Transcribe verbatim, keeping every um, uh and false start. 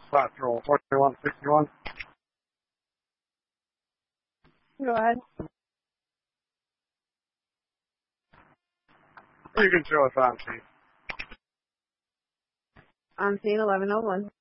Patrol twenty-one sixty-one. Go ahead. You can show us on scene. On scene eleven oh one.